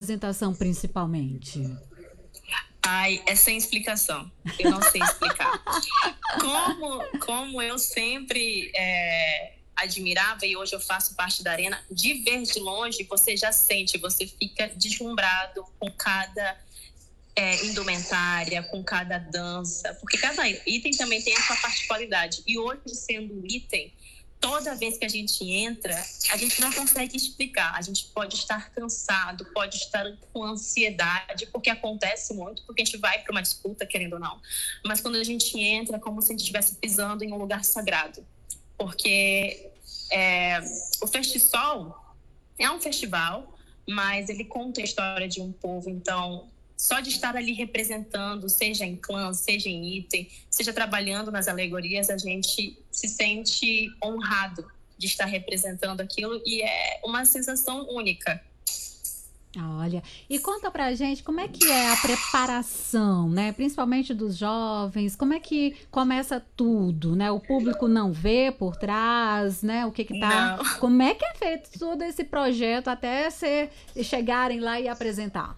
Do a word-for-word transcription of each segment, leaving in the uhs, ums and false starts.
apresentação, principalmente? Ai, é sem explicação. Eu não sei explicar. Como, como eu sempre é, admirava, e hoje eu faço parte da Arena, de ver de longe, você já sente, você fica deslumbrado com cada é, indumentária, com cada dança, porque cada item também tem a sua particularidade. E hoje, sendo um item, toda vez que a gente entra, a gente não consegue explicar. A gente pode estar cansado, pode estar com ansiedade, porque acontece muito, porque a gente vai para uma disputa, querendo ou não. Mas quando a gente entra, é como se a gente estivesse pisando em um lugar sagrado. Porque é, o Festisol é um festival, mas ele conta a história de um povo. Então, só de estar ali representando, seja em clã, seja em item, seja trabalhando nas alegorias, a gente se sente honrado de estar representando aquilo e é uma sensação única. Olha, e conta pra gente como é que é a preparação, né? Principalmente dos jovens, como é que começa tudo, né? O público não vê por trás, né? O que que tá... Não. Como é que é feito todo esse projeto até ser, chegarem lá e apresentar?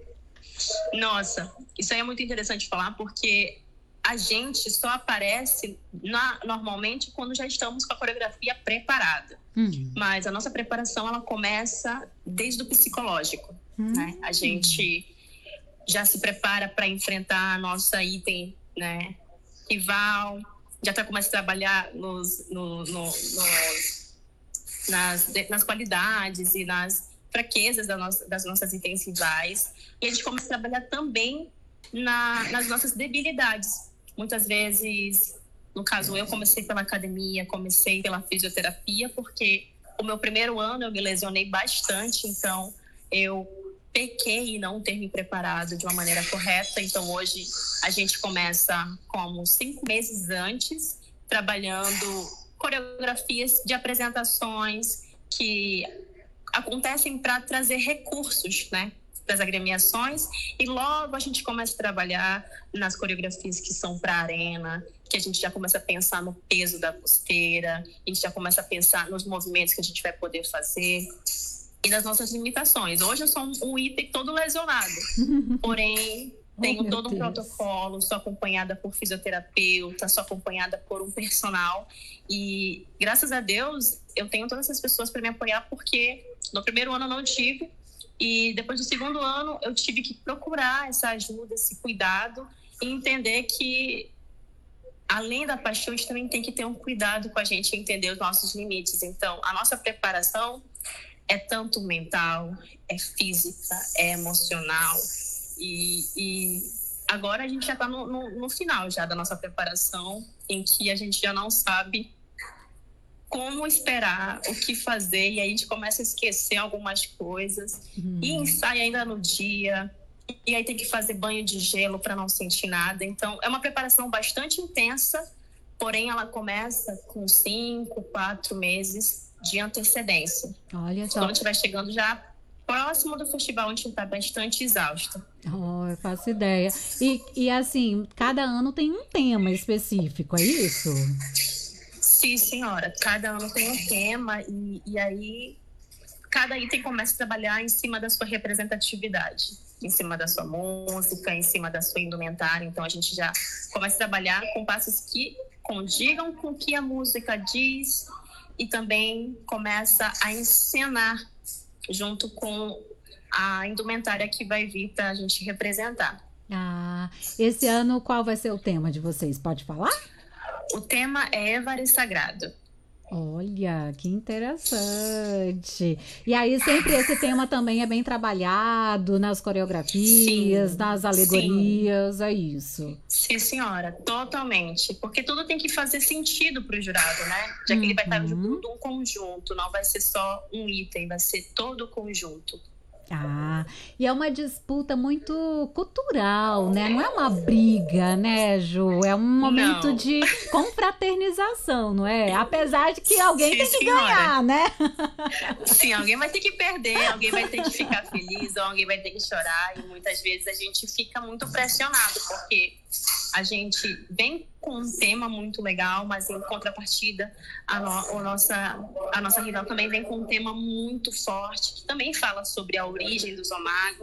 Nossa, isso aí é muito interessante falar, porque a gente só aparece na, normalmente quando já estamos com a coreografia preparada. Hum. Mas a nossa preparação, ela começa desde o psicológico, hum. né? A gente já se prepara para enfrentar a nossa item, né, rival, já tá começando a trabalhar nos, no, no, nos, nas, nas qualidades e nas fraquezas da nossa, das nossas itens rivais. E a gente começa a trabalhar também na, nas nossas debilidades. Muitas vezes, no caso, eu comecei pela academia, comecei pela fisioterapia, porque o meu primeiro ano eu me lesionei bastante, então eu pequei em não ter me preparado de uma maneira correta. Então hoje a gente começa como cinco meses antes, trabalhando coreografias de apresentações que acontecem para trazer recursos, né, das agremiações, e logo a gente começa a trabalhar nas coreografias que são para a arena, que a gente já começa a pensar no peso da costeira, a gente já começa a pensar nos movimentos que a gente vai poder fazer e nas nossas limitações. Hoje eu sou um, um item todo lesionado, porém tenho oh, todo um Deus. protocolo, sou acompanhada por fisioterapeuta, sou acompanhada por um personal e, graças a Deus, eu tenho todas essas pessoas para me apoiar, porque no primeiro ano eu não tive e depois do segundo ano eu tive que procurar essa ajuda, esse cuidado e entender que, além da paixão, a gente também tem que ter um cuidado com a gente e entender os nossos limites. Então, a nossa preparação é tanto mental, é física, é emocional. E, e agora a gente já está no, no, no final já da nossa preparação, em que a gente já não sabe como esperar, o que fazer, e aí a gente começa a esquecer algumas coisas, hum. e ensaia ainda no dia, e aí tem que fazer banho de gelo para não sentir nada. Então é uma preparação bastante intensa, porém ela começa com cinco, quatro meses de antecedência. Olha só. Quando a gente vai chegando já próximo do festival, a gente está bastante exausto. Oh, eu faço ideia. E, e assim, cada ano tem um tema específico, é isso? Sim, senhora. Cada ano tem um tema e, e aí cada item começa a trabalhar em cima da sua representatividade, em cima da sua música, em cima da sua indumentária. Então a gente já começa a trabalhar com passos que condigam com o que a música diz e também começa a encenar junto com a indumentária que vai vir para a gente representar. Ah, esse ano qual vai ser o tema de vocês? Pode falar? O tema é Évari Sagrado. Olha, que interessante. E aí sempre esse tema também é bem trabalhado nas coreografias, sim, nas alegorias, sim. É isso? Sim, senhora, totalmente. Porque tudo tem que fazer sentido para o jurado, né? Já que uhum. ele vai estar julgando um conjunto, não vai ser só um item, vai ser todo o conjunto. Ah, e é uma disputa muito cultural, né? Não é uma briga, né, Ju? É um momento não. de confraternização, não é? Apesar de que alguém Sim, tem que senhora. ganhar, né? Sim, alguém vai ter que perder, alguém vai ter que ficar feliz, ou alguém vai ter que chorar. E muitas vezes a gente fica muito pressionado, porque a gente vem com um tema muito legal, mas em contrapartida, a, no, a, nossa, a nossa rival também vem com um tema muito forte, que também fala sobre a origem dos Omagos.